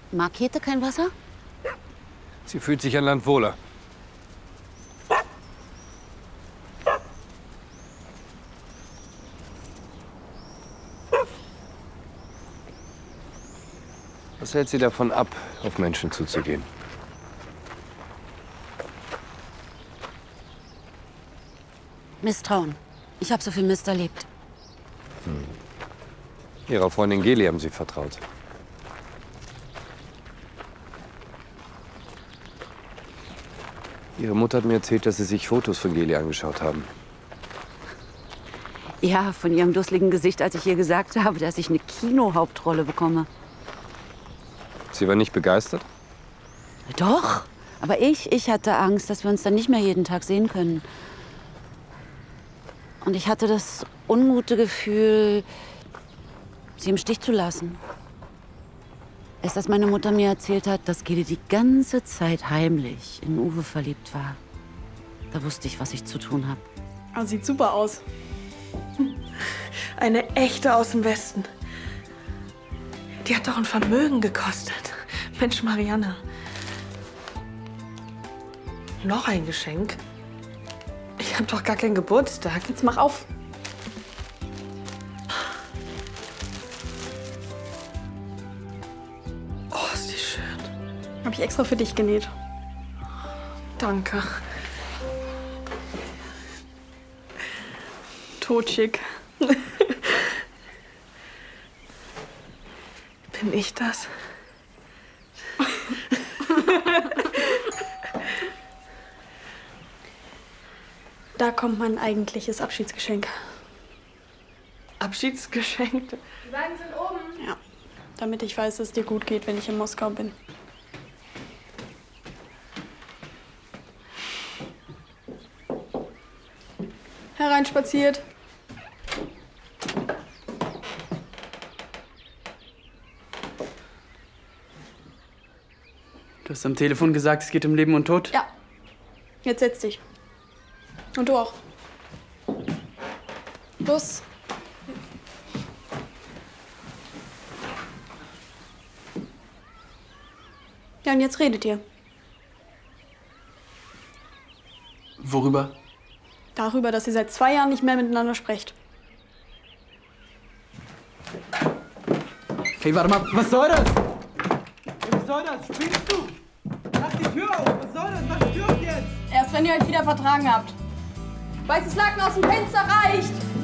Mag Käthe kein Wasser? Sie fühlt sich an Land wohler. Was hält sie davon ab, auf Menschen zuzugehen? Misstrauen. Ich habe so viel Mist erlebt. Ihrer Freundin Geli haben Sie vertraut. Ihre Mutter hat mir erzählt, dass Sie sich Fotos von Geli angeschaut haben. Ja, von ihrem dusseligen Gesicht, als ich ihr gesagt habe, dass ich eine Kinohauptrolle bekomme. Sie war nicht begeistert? Doch, aber ich hatte Angst, dass wir uns dann nicht mehr jeden Tag sehen können. Und ich hatte das ungute Gefühl, sie im Stich zu lassen. Erst als meine Mutter mir erzählt hat, dass Geli die ganze Zeit heimlich in Uwe verliebt war, da wusste ich, was ich zu tun habe. Ah, sieht super aus. Eine echte aus dem Westen. Die hat doch ein Vermögen gekostet. Mensch, Marianne. Noch ein Geschenk? Ich habe doch gar keinen Geburtstag. Jetzt mach auf. Oh, ist die schön. Habe ich extra für dich genäht. Danke. Totschick. Bin ich das? Da kommt mein eigentliches Abschiedsgeschenk. Abschiedsgeschenk? Die beiden sind oben. Ja, damit ich weiß, dass es dir gut geht, wenn ich in Moskau bin. Hereinspaziert. Du hast am Telefon gesagt, es geht um Leben und Tod? Ja. Jetzt setz dich. Und du auch. Los. Ja, und jetzt redet ihr. Worüber? Darüber, dass ihr seit 2 Jahren nicht mehr miteinander sprecht. Hey, warte mal, was soll das? Was soll das? Spinnst du? Mach die Tür auf! Was soll das? Mach die Tür auf jetzt! Erst wenn ihr euch wieder vertragen habt. Weißes Laken aus dem Fenster reicht!